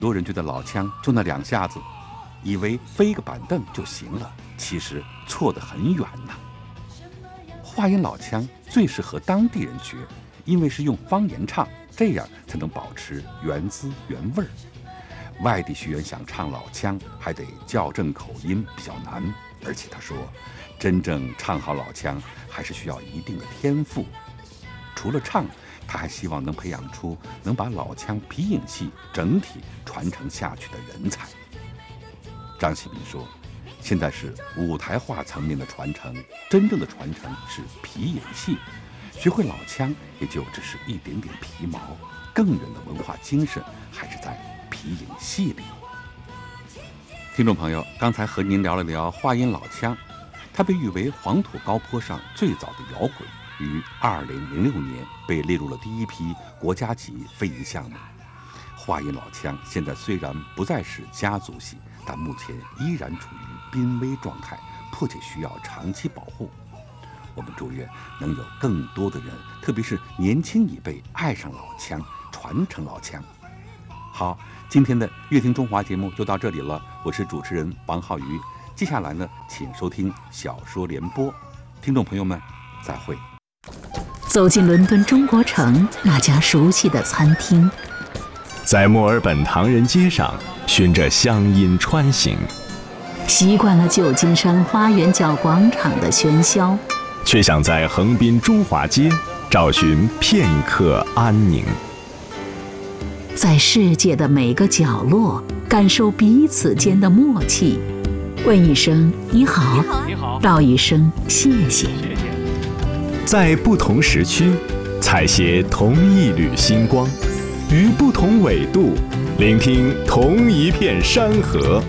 多人觉得老枪就那2下子，以为飞一个板凳就行了，其实错得很远呢。话音老腔最适合当地人学，因为是用方言唱，这样才能保持原汁原味儿。外地学员想唱老腔，还得校正口音，比较难。而且他说，真正唱好老腔还是需要一定的天赋。除了唱，他还希望能培养出能把老腔皮影戏整体传承下去的人才。张喜民说，现在是舞台化层面的传承，真正的传承是皮影戏。学会老腔也就只是一点点皮毛，更远的文化精神还是在皮影戏里。听众朋友，刚才和您聊了聊话音老腔，它被誉为黄土高坡上最早的摇滚，于2006年被列入了第一批国家级非遗项目。话音老腔现在虽然不再是家族戏，但目前依然处于濒危状态，迫切需要长期保护。我们祝愿能有更多的人，特别是年轻一辈爱上老腔，传承老腔。好，今天的乐听中华节目就到这里了，我是主持人王浩宇。接下来呢，请收听小说联播。听众朋友们，再会。 走进伦敦中国城那家熟悉的餐厅， 在墨尔本唐人街上循着乡音穿行， 习惯了旧金山花园角广场的喧嚣， 却想在横滨中华街找寻片刻安宁。 在世界的每个角落感受彼此间的默契，问一声你好，道一声谢谢。 在不同时区采撷同一缕星光，于不同纬度聆听同一片山河。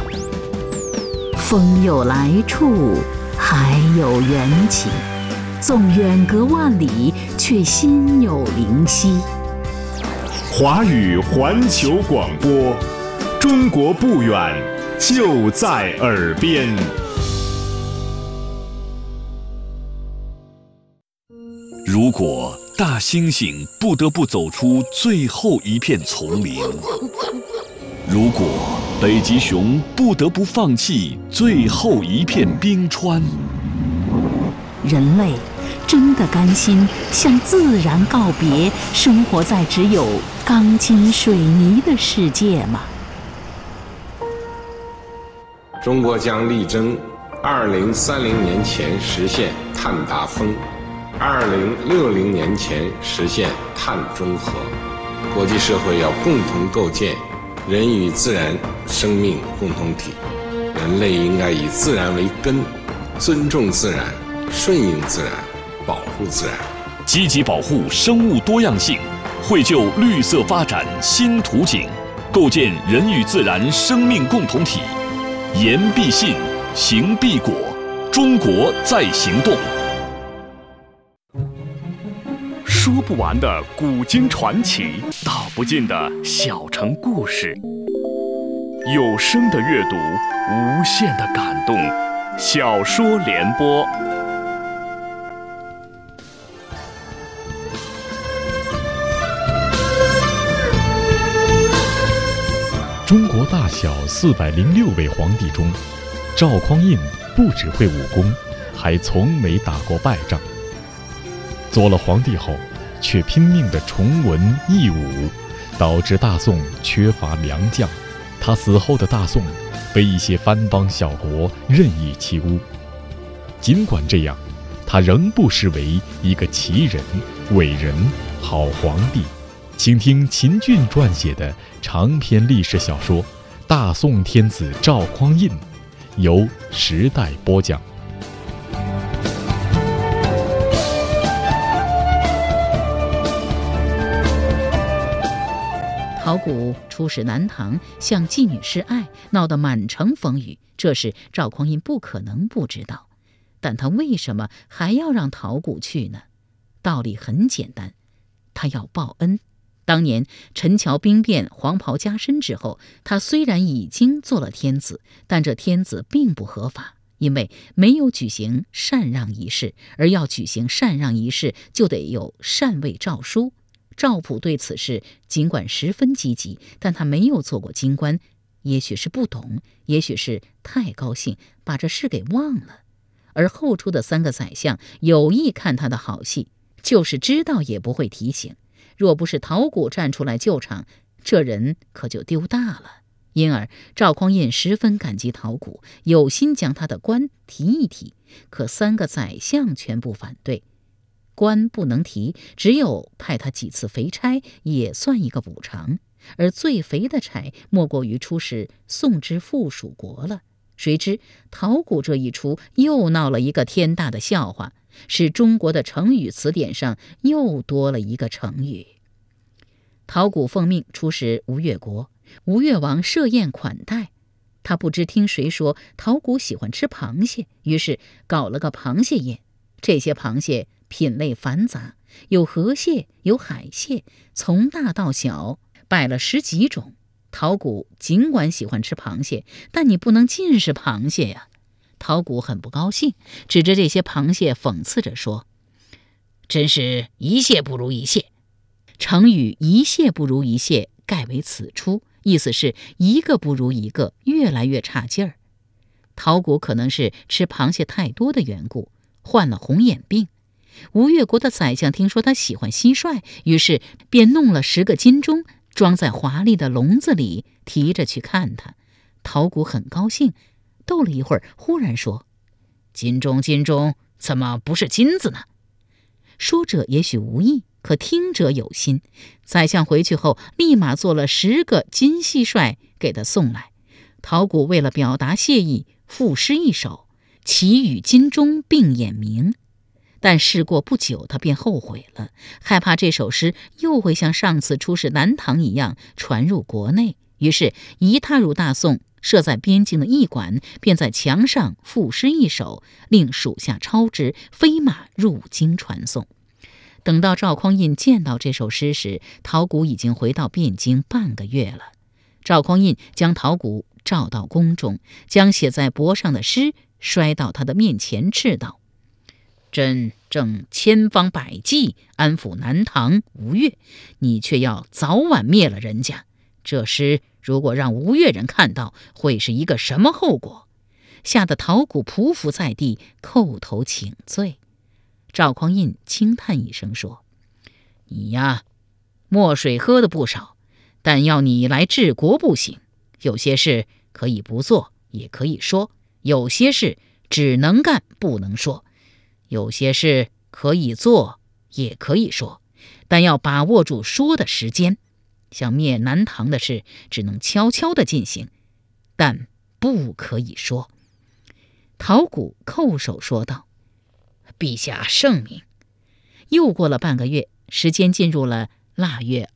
风有来处，海有缘起，纵远隔万里，却心有灵犀。 华语环球广播，中国不远，就在耳边。 如果大猩猩不得不走出最后一片丛林，如果北极熊不得不放弃最后一片冰川， 人类真的甘心向自然告别，生活在只有钢筋水泥的世界吗？ 中国将力争2030年前实现碳达峰，2060年前实现碳中和。国际社会要共同构建人与自然生命共同体，人类应该以自然为根，尊重自然，顺应自然，保护自然， 积极保护生物多样性，绘就绿色发展新图景，构建人与自然生命共同体。言必信，行必果，中国在行动。 说不完的古今传奇，道不尽的小城故事，有声的阅读，无限的感动。小说联播。 中国大小406位皇帝中，赵匡胤不只会武功，还从没打过败仗。做了皇帝后，却拼命地崇文抑武，导致大宋缺乏良将。他死后的大宋被一些藩邦小国任意欺侮。尽管这样，他仍不失为一个奇人、伟人、好皇帝。请听秦俊撰写的长篇历史小说《大宋天子赵匡胤》，由时代播讲。 陶谷出使南唐，向妓女示爱，闹得满城风雨，这事赵匡胤不可能不知道。但他为什么还要让陶谷去呢？道理很简单，他要报恩。当年陈桥兵变，黄袍加身之后，他虽然已经做了天子，但这天子并不合法，因为没有举行禅让仪式，而要举行禅让仪式，就得有禅位诏书。 赵普对此事尽管十分积极，但他没有做过京官，也许是不懂，也许是太高兴，把这事给忘了。而后出的3个宰相有意看他的好戏，就是知道也不会提醒。若不是陶谷站出来救场，这人可就丢大了。因而赵匡胤十分感激陶谷，有心将他的官提一提，可3个宰相全部反对。官不能提，只有派他几次肥差，也算一个补偿。而最肥的差莫过于出使宋之附属国了。谁知陶谷这一出又闹了一个天大的笑话，使中国的成语词典上又多了一个成语。陶谷奉命出使吴越国，吴越王设宴款待，他不知听谁说陶谷喜欢吃螃蟹，于是搞了个螃蟹宴。这些螃蟹品类繁杂，有河蟹，有海蟹，从大到小，摆了10几种。陶谷尽管喜欢吃螃蟹，但你不能尽是螃蟹呀。陶谷很不高兴，指着这些螃蟹讽刺着说：“真是一蟹不如一蟹。”成语“一蟹不如一蟹”盖为此出，意思是一个不如一个，越来越差劲儿。陶谷可能是吃螃蟹太多的缘故，患了红眼病。吴越国的宰相听说他喜欢蟋蟀，于是便弄了10个金钟，装在华丽的笼子里，提着去看他。陶谷很高兴，斗了一会儿，忽然说：“金钟，金钟，怎么不是金子呢？”说者也许无意，可听者有心。宰相回去后，立马做了10个金蟋蟀给他送来。陶谷为了表达谢意，赋诗一首，其与金钟并眼明。但事过不久，他便后悔了，害怕这首诗又会像上次出使南唐一样传入国内，于是一踏入大宋，设在边境的驿馆，便在墙上赋诗一首，令属下抄之，飞马入京传颂。等到赵匡胤见到这首诗时，陶谷已经回到汴京半个月了。赵匡胤将陶谷召到宫中，将写在帛上的诗摔到他的面前，斥道：“朕正千方百计安抚南唐吴越，你却要早晚灭了人家。这诗如果让吴越人看到，会是一个什么后果？”吓得陶谷匍匐在地，叩头请罪。赵匡胤轻叹一声说：“你呀，墨水喝的不少，但要你来治国不行。有些事可以不做，也可以说；有些事只能干不能说；有些事可以做，也可以说，但要把握住说的时间。像灭南唐的事，只能悄悄地进行，但不可以说。”陶谷叩首说道：“陛下圣明。”又过了半个月，时间进入了腊月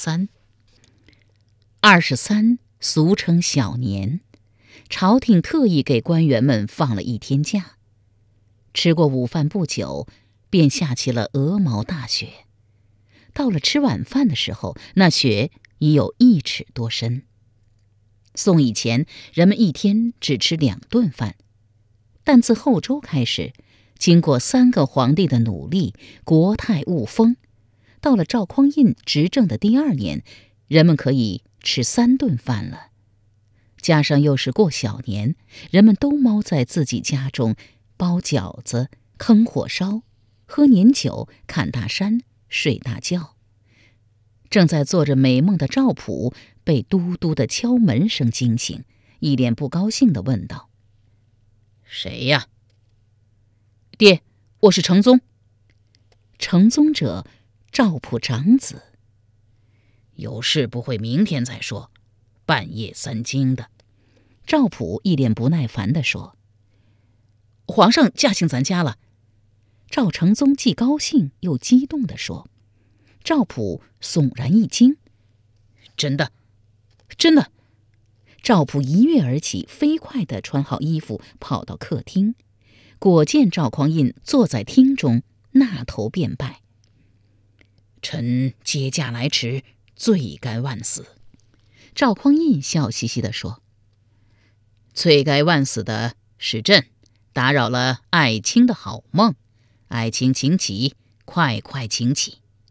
23。23俗称小年，朝廷特意给官员们放了1天假。吃过午饭不久，便下起了鹅毛大雪。到了吃晚饭的时候，那雪已有1尺多深。宋以前，人们一天只吃2顿饭，但自后周开始，经过3个皇帝的努力，国泰物丰。到了赵匡胤执政的第2年，人们可以吃3顿饭了。加上又是过小年，人们都猫在自己家中，包饺子、坑火烧、喝年酒、看大山、睡大觉。正在做着美梦的赵普被嘟嘟的敲门声惊醒，一脸不高兴地问道：“谁呀？”“爹，我是程宗。”程宗者，赵普长子。有事不会明天再说，半夜3更的。赵普一脸不耐烦地说：“皇上驾幸咱家了。”赵承宗既高兴又激动地说。赵普悚然一惊：“真的？真的？”赵普一跃而起，飞快地穿好衣服，跑到客厅，果见赵匡胤坐在厅中，纳头便拜：“臣接驾来迟，罪该万死。”赵匡胤笑嘻嘻地说：“罪该万死的是朕，打扰了爱卿的好梦。爱卿请起，快快请起。”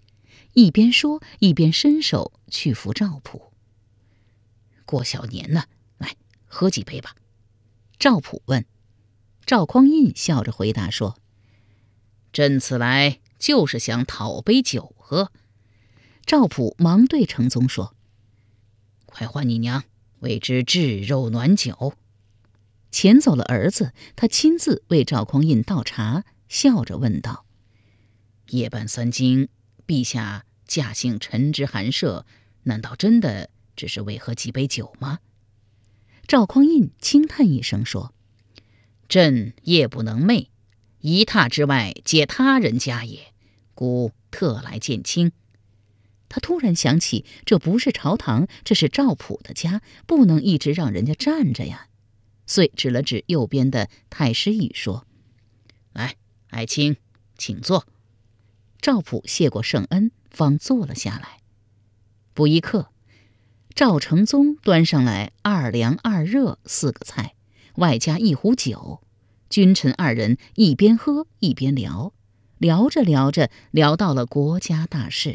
一边说一边伸手去扶赵普。过小年呢，来喝几杯吧。赵普问。赵匡胤笑着回答说：朕此来就是想讨杯酒喝。赵普忙对程宗说：快唤你娘，为之炙肉暖酒。遣走了儿子，他亲自为赵匡胤倒茶，笑着问道：夜半三更，陛下驾幸臣之寒舍，难道真的只是为喝几杯酒吗？赵匡胤轻叹一声说：朕夜不能寐，一榻之外皆他人家也，故特来见卿。他突然想起，这不是朝堂，这是赵普的家，不能一直让人家站着呀，遂指了指右边的太师椅说：来，爱卿请坐。赵普谢过圣恩，方坐了下来。不一刻，赵承宗端上来2凉2热4个菜，外加1壶酒。君臣2人一边喝一边聊，聊着聊着，聊到了国家大事。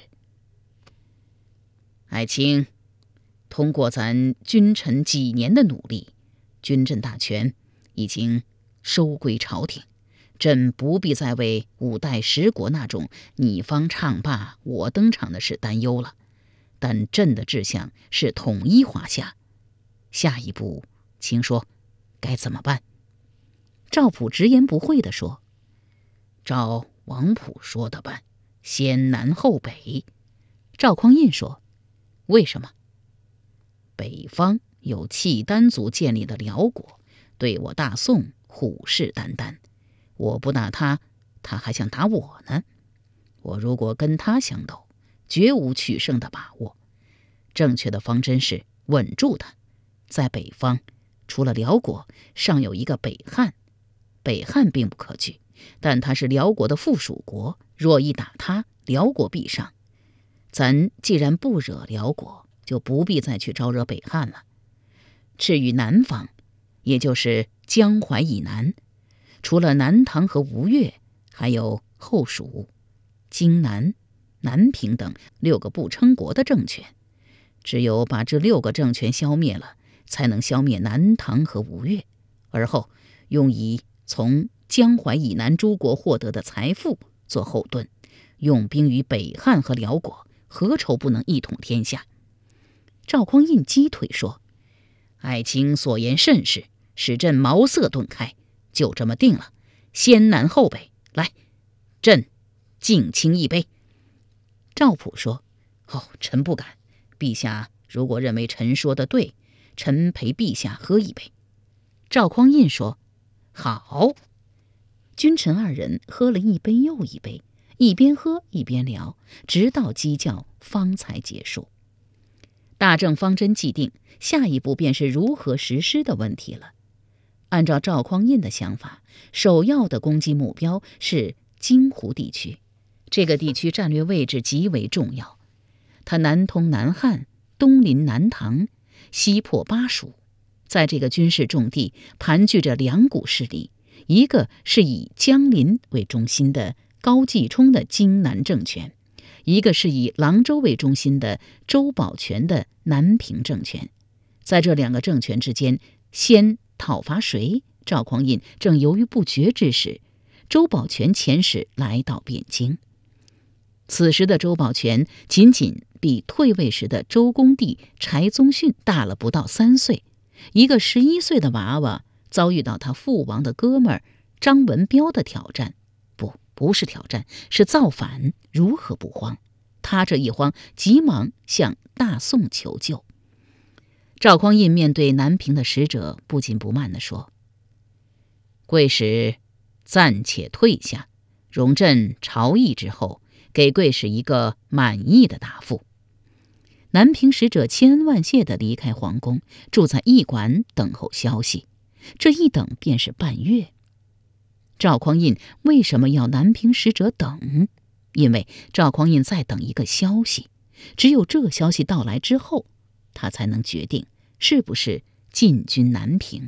爱卿，通过咱君臣几年的努力，军政大权已经收归朝廷，朕不必再为5代10国那种你方唱罢我登场的事担忧了。但朕的志向是统一华夏，下一步请说该怎么办？赵普直言不讳地说：照王普说的办，先南后北。赵匡胤说：为什么？北方有契丹族建立的辽国，对我大宋虎视眈眈，我不打他，他还想打我呢。我如果跟他相斗，绝无取胜的把握。正确的方针是稳住他。在北方，除了辽国，尚有一个北汉。北汉并不可惧，但他是辽国的附属国，若一打他，辽国必上。咱既然不惹辽国，就不必再去招惹北汉了。至于南方，也就是江淮以南，除了南唐和吴越，还有后蜀、荆南、南平等6个不称国的政权。只有把这6个政权消灭了，才能消灭南唐和吴越，而后用以从江淮以南诸国获得的财富做后盾，用兵于北汉和辽国，何愁不能一统天下？赵匡胤击腿说：爱卿所言甚是，使朕茅塞顿开，就这么定了，先南后北。来，朕敬卿一杯。赵普说：臣不敢，陛下如果认为臣说的对，臣陪陛下喝一杯。赵匡胤说：好。君臣2人喝了一杯又一杯，一边喝一边聊，直到鸡叫方才结束。大政方针既定，下一步便是如何实施的问题了。按照赵匡胤的想法，首要的攻击目标是京湖地区，这个地区战略位置极为重要，它南通南汉，东临南唐，西破巴蜀。在这个军事重地盘踞着2股势力，一个是以江陵为中心的高继冲的荆南政权，一个是以郎州为中心的周保全的南平政权。在这2个政权之间，先讨伐谁？赵匡胤正犹豫不决之时，周保全遣使来到汴京。此时的周保全仅仅比退位时的周公帝柴宗训大了不到3岁，一个11岁的娃娃遭遇到他父王的哥们儿张文彪的挑战，不是挑战，是造反，如何不慌？他这一慌，急忙向大宋求救。赵匡胤面对南平的使者，不紧不慢地说：贵使暂且退下，容朕朝议之后，给贵使一个满意的答复。南平使者千恩万谢地离开皇宫，住在驿馆等候消息。这一等便是半月。赵匡胤为什么要南平使者等？因为赵匡胤在等一个消息，只有这消息到来之后，他才能决定是不是进军南平。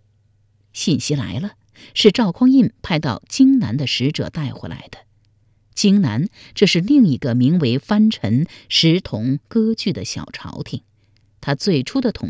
信息来了，是赵匡胤派到荆南的使者带回来的。 荆南，这是另一个名为藩臣石同割据的小朝廷。他最初的统